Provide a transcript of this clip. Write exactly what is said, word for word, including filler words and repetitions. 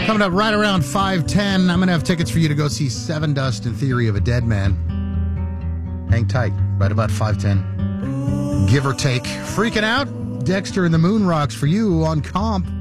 Coming up right around five ten, I'm going to have tickets for you to go see Seven Dust and Theory of a Dead Man. Hang tight, right about five ten. Give or take. Freaking out? Dexter and the Moon Rocks for you on Comp.